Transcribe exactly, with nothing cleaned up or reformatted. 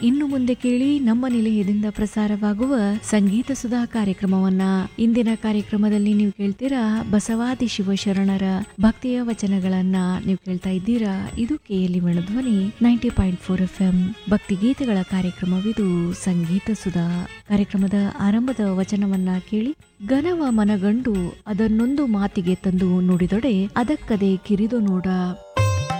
ಇನ್ನು ಮುಂದೆ ಕೇಳಿ ನಮ್ಮ ನಿಲಯದಿಂದ ಪ್ರಸಾರವಾಗುವ ಸಂಗೀತ ಸುಧಾ ಕಾರ್ಯಕ್ರಮವನ್ನ. ಇಂದಿನ ಕಾರ್ಯಕ್ರಮದಲ್ಲಿ ನೀವು ಕೇಳ್ತೀರಾ ಬಸವಾದಿ ಶಿವಶರಣರ ಭಕ್ತಿಯ ವಚನಗಳನ್ನ ನೀವು ಕೇಳ್ತಾ ಇದ್ದೀರಾ. ಇದು ಕೆಎಲ್ಇ ಧ್ವನಿ ninety point four F M ಭಕ್ತಿ ಗೀತೆಗಳ ಕಾರ್ಯಕ್ರಮವಿದು ಸಂಗೀತ ಸುಧಾ. ಕಾರ್ಯಕ್ರಮದ ಆರಂಭದ ವಚನವನ್ನ ಕೇಳಿ. ಘನವ ಮನಗಂಡು ಅದನ್ನೊಂದು ಮಾತಿಗೆ ತಂದು ನುಡಿದೊಡೆ ಅದಕ್ಕದೆ ಕಿರಿದು ನೋಡ.